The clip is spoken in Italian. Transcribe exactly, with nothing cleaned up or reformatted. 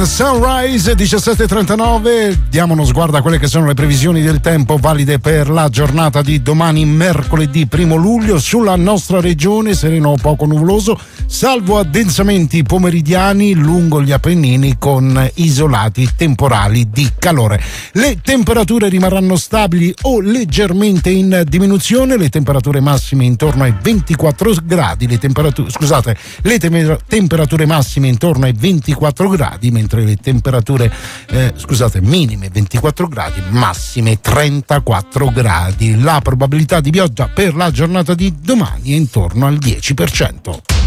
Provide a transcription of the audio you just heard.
Sunrise diciassette e trentanove, diamo uno sguardo a quelle che sono le previsioni del tempo valide per la giornata di domani mercoledì primo luglio. Sulla nostra regione sereno o poco nuvoloso, salvo addensamenti pomeridiani lungo gli Appennini con isolati temporali di calore. Le temperature rimarranno stabili o leggermente in diminuzione, le temperature massime intorno ai ventiquattro gradi, le temperature scusate, le tem- temperature massime intorno ai ventiquattro gradi, mentre le temperature eh, scusate minime ventiquattro gradi, massime trentaquattro gradi. La probabilità di pioggia per la giornata di domani è intorno al dieci per cento.